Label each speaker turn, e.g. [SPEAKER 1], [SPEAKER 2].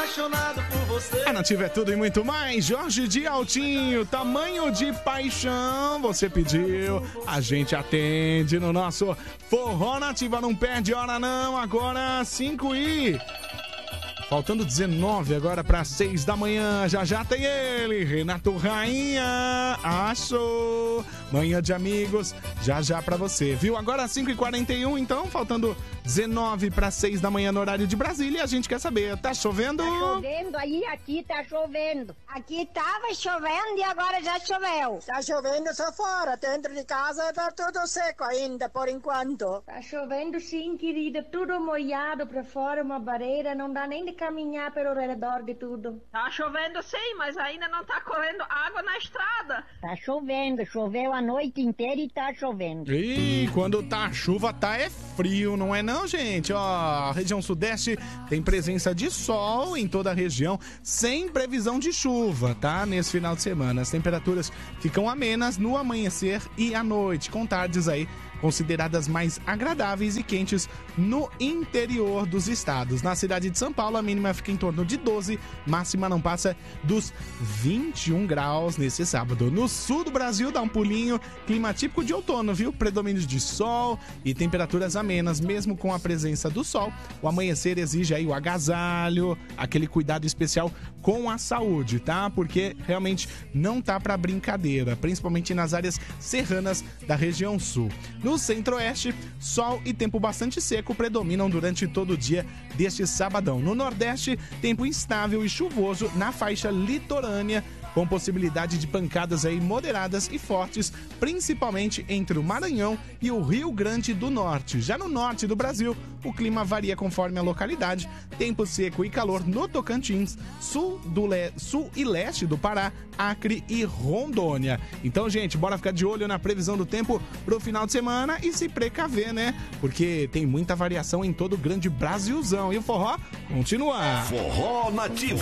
[SPEAKER 1] apaixonado por você.
[SPEAKER 2] A Nativa é tudo e muito mais. Jorge de Altinho, tamanho de paixão. Você pediu, a gente atende no nosso Forró Nativa. Não perde hora não, agora 5 e... Faltando 19 agora para 6 da manhã. Já já tem ele, Renato Rainha. Achou. Manhã de amigos. Já já para você, viu? Agora 5h41, então, faltando 19 para 6 da manhã no horário de Brasília. A gente quer saber, tá chovendo?
[SPEAKER 3] Tá chovendo aí, aqui tá chovendo. Aqui tava chovendo e agora já choveu.
[SPEAKER 4] Tá chovendo só fora, dentro de casa tá tudo seco ainda, por enquanto.
[SPEAKER 3] Tá chovendo sim, querida, tudo molhado pra fora, uma barreira, não dá nem de caminhar pelo redor de tudo.
[SPEAKER 5] Tá chovendo sim, mas ainda não tá correndo água na estrada.
[SPEAKER 3] Tá chovendo, choveu a noite inteira e tá chovendo.
[SPEAKER 2] E quando tá chuva, tá é frio, não é não, gente? Ó, a região sudeste tem presença de sol em toda a região, sem previsão de chuva, tá? Nesse final de semana. As temperaturas ficam amenas no amanhecer e à noite, com tardes aí consideradas mais agradáveis e quentes no interior dos estados. Na cidade de São Paulo, a mínima fica em torno de 12, máxima não passa dos 21 graus nesse sábado. No sul do Brasil, dá um pulinho, clima típico de outono, viu? Predomínio de sol e temperaturas amenas, mesmo com a presença do sol. O amanhecer exige aí o agasalho, aquele cuidado especial com a saúde, tá? Porque realmente não tá pra brincadeira, principalmente nas áreas serranas da região sul. No centro-oeste, sol e tempo bastante seco predominam durante todo o dia deste sabadão. No nordeste, tempo instável e chuvoso na faixa litorânea, com possibilidade de pancadas aí moderadas e fortes, principalmente entre o Maranhão e o Rio Grande do Norte. Já no norte do Brasil, o clima varia conforme a localidade, tempo seco e calor no Tocantins, sul e leste do Pará, Acre e Rondônia. Então, gente, bora ficar de olho na previsão do tempo pro final de semana e se precaver, né? Porque tem muita variação em todo o grande Brasilzão. E o forró continua.
[SPEAKER 1] Forró Nativo.